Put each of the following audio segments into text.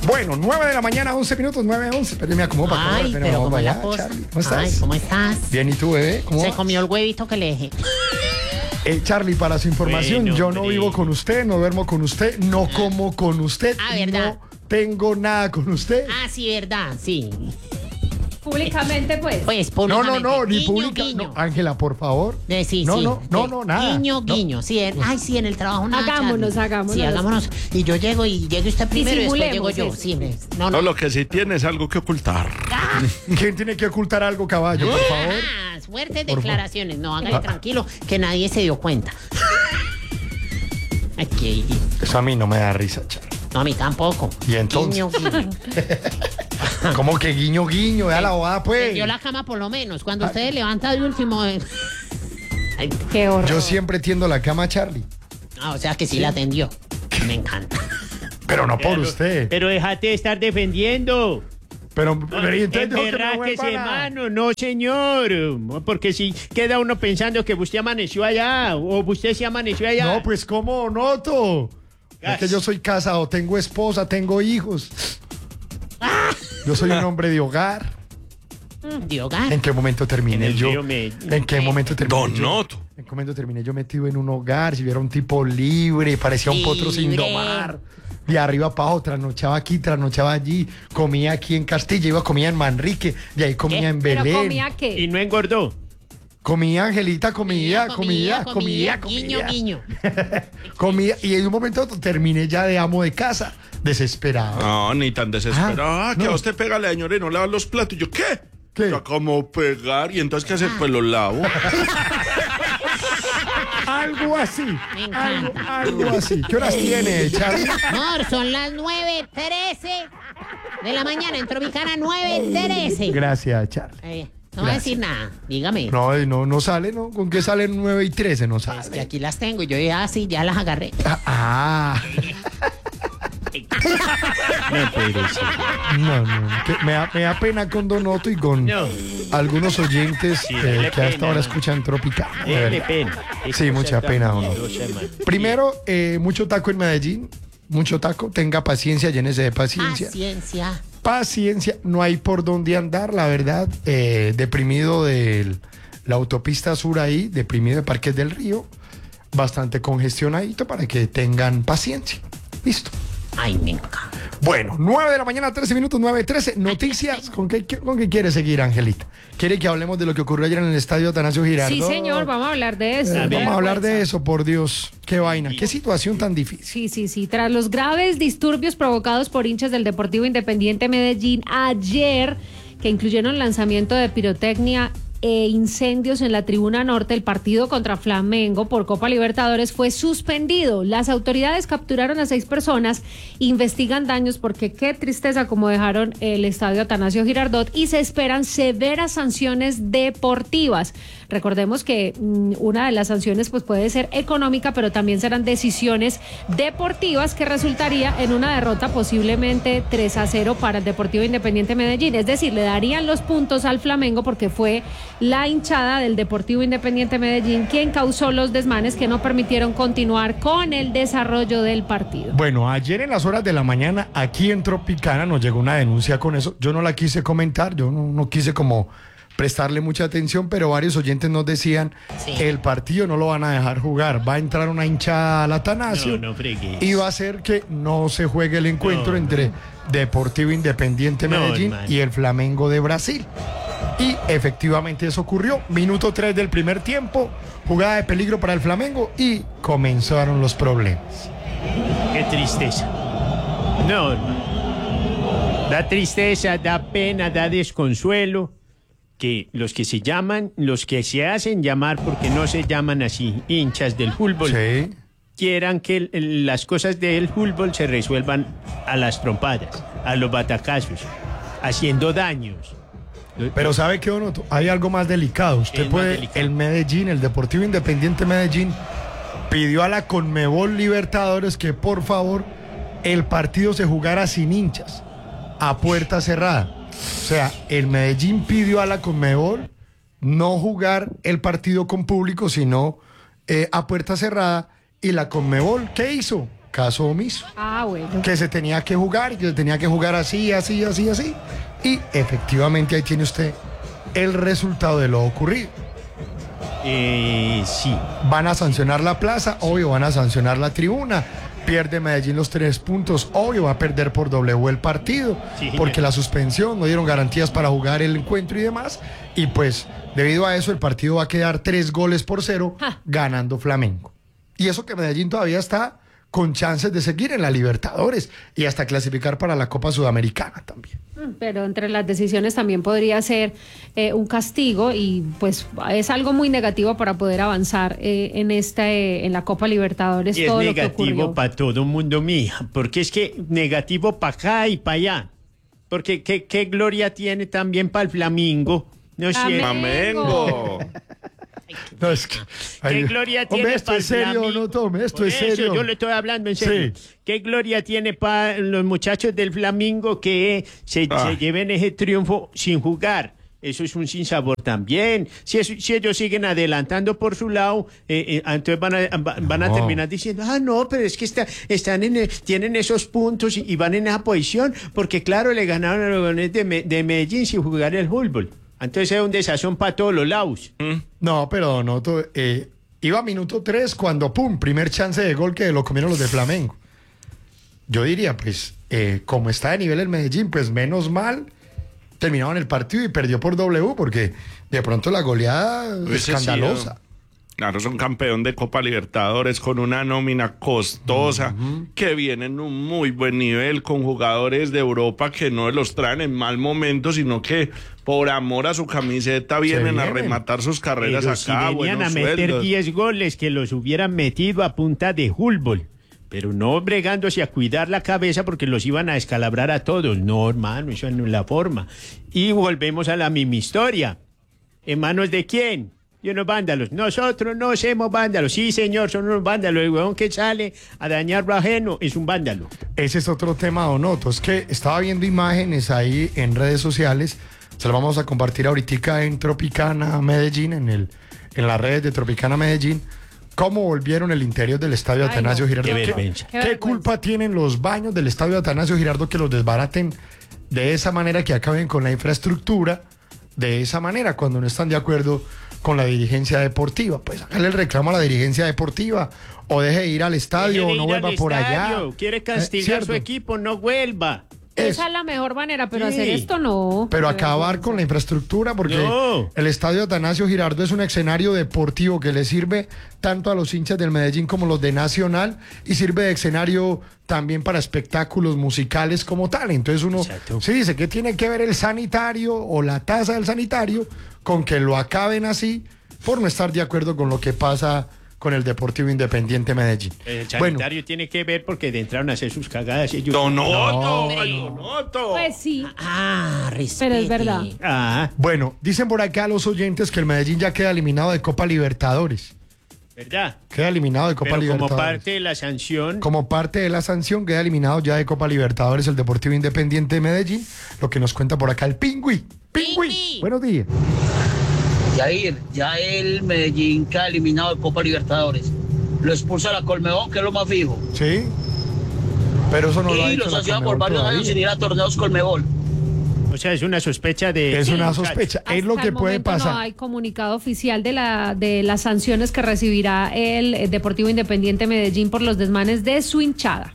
Bueno, 9 de la mañana, 11 minutos, 9:11. Pero me acomodo para comer. Pero vamos como allá, la cosa. Charlie. ¿Cómo estás? Ay, ¿cómo estás? Bien, ¿y tú, bebé? ¿Cómo Se vas? comió el huevito que le dejé. Charlie, para su información, Bueno, yo no hombre. vivo con usted, no duermo con usted, no como con usted, ¿verdad? no tengo nada con usted. Ah, sí, verdad, sí. Públicamente, pues. Pues No, públicamente. ni Guiño, pública. guiño. No, Ángela, por favor. Sí, no, sí. no, nada. Guiño, No. guiño. Sí, sí, en el trabajo nada. Hagámonos, Charlie. hagámonos. Sí, hagámonos. Y yo llego y llegue usted primero y después llego Disimulemos yo. eso. Sí, No, lo que sí tiene es algo que ocultar. ¿Quién tiene que ocultar algo, caballo, por favor? Ah, fuertes Por declaraciones. No, hágale tranquilo, que nadie se dio cuenta. Aquí. Eso a mí no me da risa, Charlie. No, a mí tampoco. ¿Y entonces? Guiño, guiño. ¿Cómo que guiño, guiño? Vea la bobada, pues. Tendió la cama por lo menos. Cuando usted levanta de último. Ay, Qué horror. Yo siempre tiendo la cama, Charlie. o sea que sí la atendió. Me encanta. Pero no por usted. Pero déjate de estar defendiendo. Pero y entonces dijo que me Emberráquese, vuelva a- mano, no señor. Porque si queda uno pensando que usted amaneció allá o usted se amaneció allá. No, pues ¿cómo noto? Es que yo soy casado, tengo esposa, tengo hijos. Yo soy un hombre de hogar. De hogar. ¿En qué momento terminé En el yo? río Medellín. ¿En qué momento terminé Don yo? Noto. ¿En qué momento terminé yo metido en un hogar? Si hubiera un tipo libre, parecía un potro sin Libre. domar. De arriba para abajo, trasnochaba aquí, trasnochaba allí. Comía aquí en Castilla, iba, comía en Manrique. De ahí comía ¿Qué? en ¿Pero Belén. comía Y qué? no engordó. Comía, Angelita, comía. Guiño, guiño. Comía, y en un momento otro terminé ya de amo de casa, desesperado. No, ni tan desesperado. Ah, Que no. a usted pega la señora y no lava los platos. Y yo, ¿qué? ¿Qué? Ya como pegar. Y entonces, ¿qué hacer? Pues los lavo. Algo así. Me encanta. Algo así. ¿Qué horas tiene, Charlie? Amor, son las 9:13 de la mañana en Tropicana 9:13. Gracias, Charlie. No voy a decir nada, dígame. No sale, ¿no? ¿Con qué salen 9:13? No Es que sale. aquí las tengo y yo ya sí, ya las agarré. Ah. No puede ser. No. Me da pena con Donoto y con No. algunos oyentes Sí, dele que hasta pena, ahora ¿no? escuchan Tropicana. de Dele verdad. pena. Sí, mucha pena, Donoto. Donoto. Primero, mucho taco en Medellín. Mucho taco. Tenga paciencia, llénese de paciencia. Paciencia. Paciencia, no hay por dónde andar, la verdad. Deprimido de la autopista sur ahí, deprimido de Parques del Río. Bastante congestionadito para que tengan paciencia. Listo. Ay, me encanta. Bueno, 9 de la mañana, 13 minutos, 9:13. Noticias. ¿Con qué quiere seguir, Angelita? ¿Quiere que hablemos de lo que ocurrió ayer en el estadio Atanasio Girardot? Sí, señor, vamos a hablar de eso. Vamos a hablar de eso, por Dios. Qué vaina, qué situación tan difícil. Sí. Tras los graves disturbios provocados por hinchas del Deportivo Independiente Medellín ayer, que incluyeron lanzamiento de pirotecnia e incendios en la tribuna norte, el partido contra Flamengo por Copa Libertadores fue suspendido. Las autoridades capturaron a 6 personas, investigan daños porque qué tristeza como dejaron el estadio Atanasio Girardot y se esperan severas sanciones deportivas. Recordemos que una de las sanciones pues puede ser económica, pero también serán decisiones deportivas que resultaría en una derrota posiblemente 3-0 para el Deportivo Independiente Medellín. Es decir, le darían los puntos al Flamengo porque fue la hinchada del Deportivo Independiente Medellín quien causó los desmanes que no permitieron continuar con el desarrollo del partido. Bueno, ayer en las horas de la mañana, aquí en Tropicana, nos llegó una denuncia con eso. Yo no la quise comentar, yo no quise como prestarle mucha atención, pero varios oyentes nos decían, Sí. el partido no lo van a dejar jugar, va a entrar una hinchada al Atanasio No fregues. y va a hacer que no se juegue el encuentro No. entre Deportivo Independiente No, Medellín hermano. y el Flamengo de Brasil. Y efectivamente eso ocurrió. Minuto 3 del primer tiempo, jugada de peligro para el Flamengo y comenzaron los problemas. Qué tristeza. No. Da tristeza, da pena, da desconsuelo que los que se hacen llamar porque no se llaman así, hinchas del fútbol, Sí. quieran que las cosas del fútbol se resuelvan a las trompadas, a los batacazos, haciendo daños. Pero ¿sabe qué, Donoto? Hay algo más delicado. Usted Es más puede, delicado. el Medellín, el Deportivo Independiente Medellín, pidió a la Conmebol Libertadores que por favor el partido se jugara sin hinchas, a puerta cerrada. O sea, el Medellín pidió a la Conmebol no jugar el partido con público, sino a puerta cerrada. Y la Conmebol, ¿qué hizo? caso omiso. Ah, bueno. Que se tenía que jugar y que se tenía que jugar así. Y efectivamente ahí tiene usted el resultado de lo ocurrido. Sí. Van a sancionar la plaza, obvio, van a sancionar la tribuna. Pierde Medellín los 3 puntos, obvio, va a perder por W el partido, Sí, porque la suspensión, no dieron garantías para jugar el encuentro y demás. Y pues, debido a eso, el partido va a quedar 3-0 ganando Flamengo. Y eso que Medellín todavía está con chances de seguir en la Libertadores y hasta clasificar para la Copa Sudamericana también. Pero entre las decisiones también podría ser un castigo y pues es algo muy negativo para poder avanzar en la Copa Libertadores. Y todo es lo que negativo ocurrió. para todo el mundo, mija, porque es que negativo para acá y para allá. Porque qué gloria tiene también para el Flamingo. No es cierto. Flamengo. No, es que, ¿Qué gloria tiene hombre, esto para es serio, Flamengo? no tome, esto Por es eso serio. yo le estoy hablando en serio. Sí. ¿Qué gloria tiene para los muchachos del Flamingo que se lleven ese triunfo sin jugar? Eso es un sinsabor también. Si ellos siguen adelantando por su lado, entonces van a terminar diciendo, no, pero es que tienen esos puntos y van en esa posición, porque claro, le ganaron a los Leones de Medellín sin jugar el fútbol. Entonces es un desazón para todos los lados. No, pero no, iba a minuto 3 cuando, pum, primer chance de gol que lo comieron los de Flamengo. Yo diría, pues, como está de nivel el Medellín, pues menos mal terminaron el partido y perdió por W, porque de pronto la goleada Hubiese escandalosa. Claro, son campeón de Copa Libertadores con una nómina costosa, que viene en un muy buen nivel, con jugadores de Europa que no los traen en mal momento, sino que por amor a su camiseta vienen a rematar sus carreras Pero acá. si venían a buenos meter sueldos. 10 goles que los hubieran metido a punta de fútbol, pero no bregándose a cuidar la cabeza porque los iban a descalabrar a todos. No, hermano, eso no es la forma. Y volvemos a la misma historia. ¿En manos de quién? Y unos vándalos. Nosotros no somos vándalos. Sí, señor, son unos vándalos. El huevón que sale a dañar lo ajeno es un vándalo. Ese es otro tema, Donoto. Es que estaba viendo imágenes ahí en redes sociales. Se las vamos a compartir ahorita en Tropicana Medellín, en las redes de Tropicana Medellín. ¿Cómo volvieron el interior del estadio Ay, Atanasio no. Girardot? Qué vergüenza. ¿Qué culpa tienen los baños del estadio Atanasio Girardot que los desbaraten de esa manera, que acaben con la infraestructura de esa manera cuando no están de acuerdo con la dirigencia deportiva? Pues hágale el reclamo a la dirigencia deportiva o deje de ir al estadio o no vuelva por allá. Quiere castigar ¿cierto? su equipo, no vuelva. Esa es la mejor manera, pero Sí. hacer esto no. Pero Qué acabar vergüenza. con la infraestructura, porque No. el estadio Atanasio Girardot es un escenario deportivo que le sirve tanto a los hinchas del Medellín como los de Nacional, y sirve de escenario también para espectáculos musicales como tal. Entonces uno Exacto. se dice, ¿qué tiene que ver el sanitario o la tasa del sanitario con que lo acaben así por no estar de acuerdo con lo que pasa con el Deportivo Independiente Medellín? El Bueno, sanitario tiene que ver porque entraron a hacer sus cagadas ellos. Donoto, No. ay, Donoto. Pues sí, Respete. pero es verdad. Ah, bueno, dicen por acá los oyentes que el Medellín ya queda eliminado de Copa Libertadores. ¿verdad? Queda eliminado de Copa Pero Libertadores. como parte de la sanción, Como parte de la sanción, queda eliminado ya de Copa Libertadores el Deportivo Independiente de Medellín. Lo que nos cuenta por acá el Pingüi. Pingüi. Buenos días. Yair, ya el Medellín queda eliminado de Copa Libertadores. Lo expulsa la Colmebol, que es lo más fijo. Sí. Pero eso no lo ha Y dicho los la hacía por Conmebol varios todavía. años sin ir a torneos Colmebol. o sea, es una sospecha de... Es Sí, una muchacho. sospecha. Es Hasta lo que el puede momento pasar. No hay comunicado oficial de las sanciones que recibirá el Deportivo Independiente Medellín por los desmanes de su hinchada.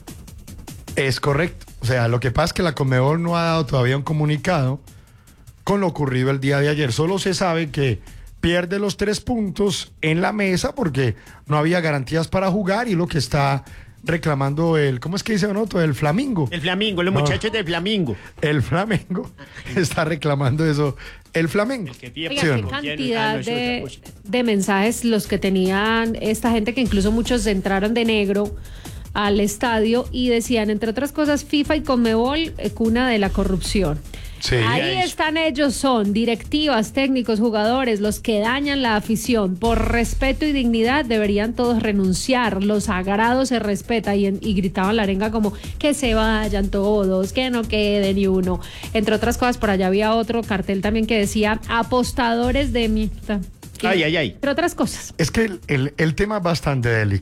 Es correcto. O sea, lo que pasa es que la Conmebol no ha dado todavía un comunicado con lo ocurrido el día de ayer. Solo se sabe que pierde los 3 puntos en la mesa porque no había garantías para jugar, y lo que está reclamando ¿cómo es que dice Donoto? El Flamingo. El Flamingo, los No. muchachos del Flamingo. El Flamengo está reclamando eso. El Flamengo. El que pide Oiga, ¿Sí o qué no? cantidad no, eso es otra cosa. de mensajes los que tenían esta gente, que incluso muchos entraron de negro al estadio y decían, entre otras cosas, FIFA y Conmebol, cuna de la corrupción. Sí. Ahí están ellos, son directivas, técnicos, jugadores, los que dañan la afición. Por respeto y dignidad deberían todos renunciar. Lo sagrado se respeta. Y gritaban la arenga como que se vayan todos, que no quede ni uno. Entre otras cosas, por allá había otro cartel también que decía apostadores de mierda. Ay, ay, ay. Entre otras cosas. Es que el tema es bastante delicado.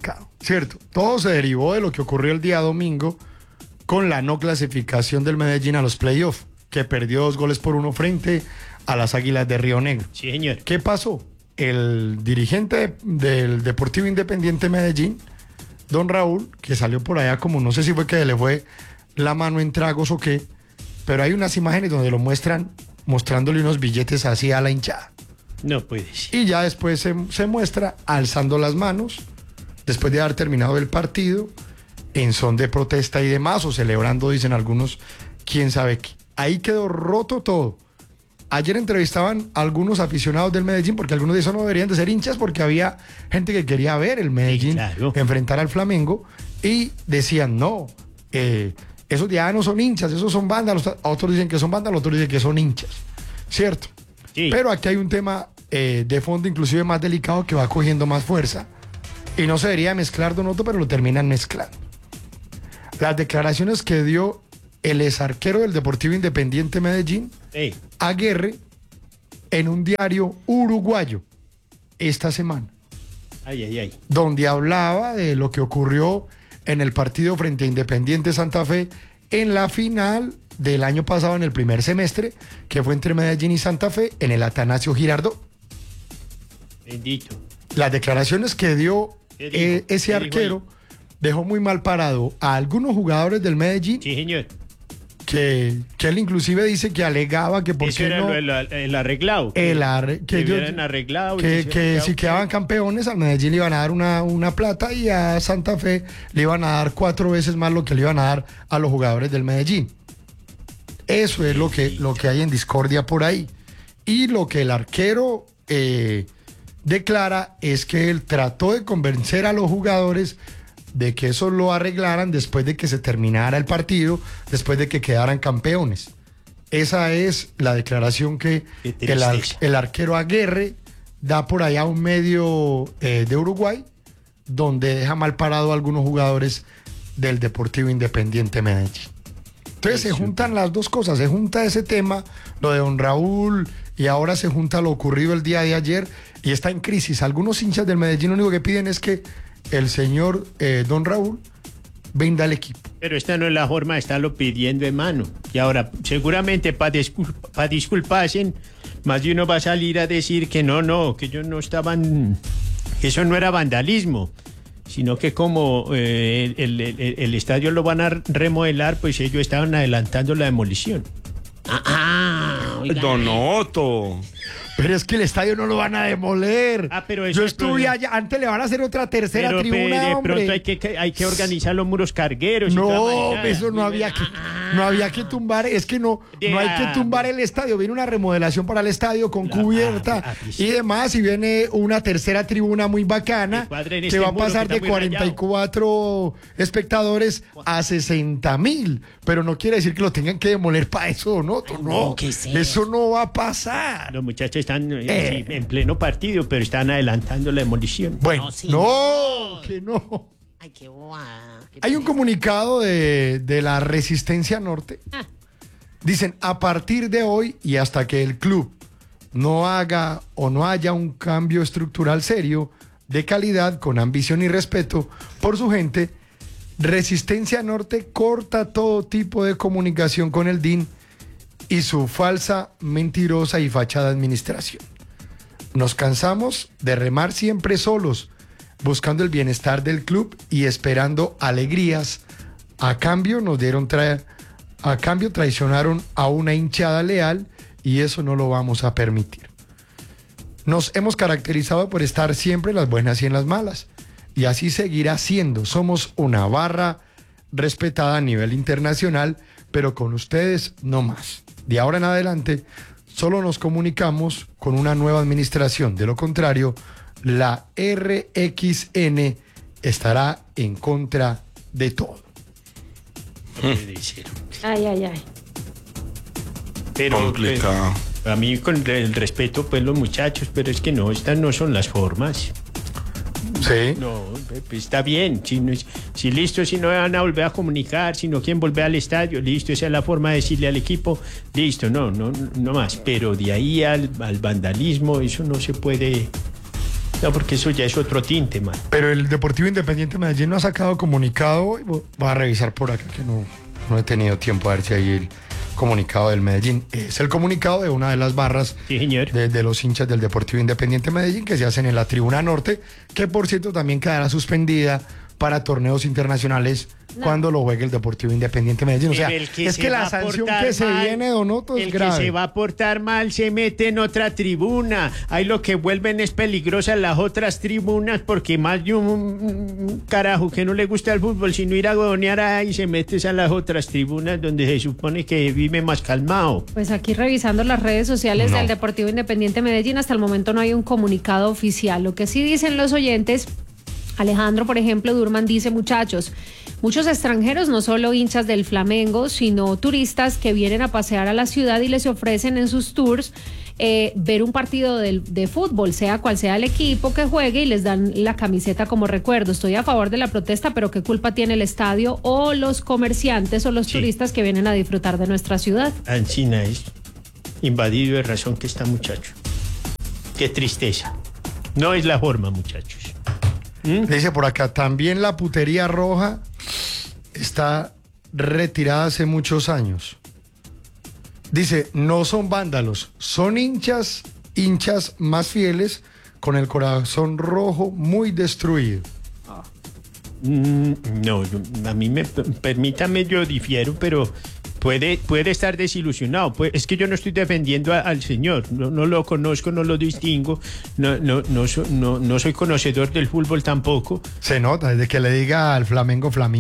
¿cierto? Todo se derivó de lo que ocurrió el día domingo con la no clasificación del Medellín a los playoffs, que perdió 2-1 frente a las Águilas de Río Negro. Sí, señor. ¿Qué pasó? El dirigente del Deportivo Independiente Medellín, don Raúl, que salió por allá como no sé si fue que le fue la mano en tragos o qué, pero hay unas imágenes donde lo muestran mostrándole unos billetes así a la hinchada. No puede ser. Y ya después se muestra alzando las manos, después de haber terminado el partido, en son de protesta y demás, o celebrando, dicen algunos, quién sabe qué. Ahí quedó roto todo. Ayer entrevistaban a algunos aficionados del Medellín, porque algunos de esos no deberían de ser hinchas, porque había gente que quería ver el Medellín claro, enfrentar al Flamengo, y decían, no, esos ya no son hinchas, esos son vándalos. Otros dicen que son vándalos, otros dicen que son hinchas, ¿cierto? Sí. Pero aquí hay un tema de fondo inclusive más delicado que va cogiendo más fuerza, y no se debería mezclar, Donoto, pero lo terminan mezclando. Las declaraciones que dio el exarquero del Deportivo Independiente Medellín, Aguerre, en un diario uruguayo esta semana, donde hablaba de lo que ocurrió en el partido frente a Independiente Santa Fe en la final del año pasado, en el primer semestre, que fue entre Medellín y Santa Fe, en el Atanasio Girardot. Bendito. Las declaraciones que dio ese arquero dejó muy mal parado a algunos jugadores del Medellín. Sí, señor. Que él inclusive dice que alegaba que por Eso qué era no el arreglado. que hubieran arreglado. que si quedaban campeones al Medellín le iban a dar una plata, y a Santa Fe le iban a dar 4 veces más lo que le iban a dar a los jugadores del Medellín. Eso es lo que hay en discordia por ahí. Y lo que el arquero declara es que él trató de convencer a los jugadores de que eso lo arreglaran después de que se terminara el partido, después de que quedaran campeones. Esa es la declaración que el arquero Aguerre da por allá a un medio de Uruguay, donde deja mal parado a algunos jugadores del Deportivo Independiente Medellín. Entonces se juntan las dos cosas, se junta ese tema, lo de don Raúl, y ahora se junta lo ocurrido el día de ayer, y está en crisis. Algunos hinchas del Medellín lo único que piden es que el señor don Raúl venda el equipo. Pero esta no es la forma de estarlo pidiendo, hermano. Y ahora, seguramente para disculparse, más de uno va a salir a decir que no, que ellos no estaban, que eso no era vandalismo, sino que como el estadio lo van a remodelar, pues ellos estaban adelantando la demolición. Donoto. Pero es que el estadio no lo van a demoler. Pero yo estuve allá, antes le van a hacer otra tercera tribuna, de hombre. pronto hay que organizar los muros cargueros. No, eso no había que tumbar, es que no hay que tumbar el estadio. Viene una remodelación para el estadio con cubierta y demás, y viene una tercera tribuna muy bacana que va a pasar de 44 espectadores a 60,000, pero no quiere decir que lo tengan que demoler para eso, no, eso no va a pasar. Los muchachos están en pleno partido, pero están adelantando la demolición. Bueno, que no. Ay, qué bobada. Hay un comunicado de la Resistencia Norte. Dicen, a partir de hoy y hasta que el club no haga o no haya un cambio estructural serio, de calidad, con ambición y respeto por su gente, Resistencia Norte corta todo tipo de comunicación con el DIN y su falsa, mentirosa y fachada administración. Nos cansamos de remar siempre solos, buscando el bienestar del club y esperando alegrías. A cambio traicionaron a una hinchada leal, y eso no lo vamos a permitir. Nos hemos caracterizado por estar siempre en las buenas y en las malas, y así seguirá siendo. Somos una barra respetada a nivel internacional, pero con ustedes no más. De ahora en adelante, solo nos comunicamos con una nueva administración. De lo contrario, la RXN estará en contra de todo. Ay. Pero, complicado. A mí, con el respeto, pues los muchachos, pero es que no, estas no son las formas. Sí. No, pues está bien. Si listo, si no van a volver a comunicar, si no quieren volver al estadio, listo, esa es la forma de decirle al equipo, listo, no más. Pero de ahí al vandalismo, eso no se puede. No, porque eso ya es otro tinte, man. Pero el Deportivo Independiente Medellín no ha sacado comunicado. Voy a revisar por acá que no he tenido tiempo a ver si hay el comunicado del Medellín. Es el comunicado de una de las barras Sí, señor. de los hinchas del Deportivo Independiente Medellín que se hacen en la Tribuna Norte, que por cierto también quedará suspendida para torneos internacionales cuando lo juegue el Deportivo Independiente Medellín. O sea, Pero el que es se que va la a sanción portar que se mal, viene, Donoto, es el que grave. se va a portar mal se mete en otra tribuna. Ahí lo que vuelven es peligrosas las otras tribunas porque más de un carajo que no le gusta el fútbol, sino ir a godonear ahí se mete a las otras tribunas donde se supone que vive más calmado. Pues aquí revisando las redes sociales No. del Deportivo Independiente Medellín, hasta el momento no hay un comunicado oficial. Lo que sí dicen los oyentes, Alejandro, por ejemplo, Durman dice, muchachos, muchos extranjeros, no solo hinchas del Flamengo, sino turistas que vienen a pasear a la ciudad y les ofrecen en sus tours ver un partido de fútbol, sea cual sea el equipo que juegue, y les dan la camiseta como recuerdo. Estoy a favor de la protesta, pero ¿qué culpa tiene el estadio o los comerciantes o los turistas que vienen a disfrutar de nuestra ciudad? Ancina es invadido de razón que está, muchacho. Qué tristeza. No es la forma, muchachos. Dice por acá, también la putería roja está retirada hace muchos años. Dice, no son vándalos, son hinchas más fieles con el corazón rojo muy destruido. No, a mí permítame, yo difiero, pero puede estar desilusionado. Es que yo no estoy defendiendo al señor, no lo conozco, no lo distingo, no soy conocedor del fútbol tampoco. Se nota, desde que le diga al Flamengo Flamingo.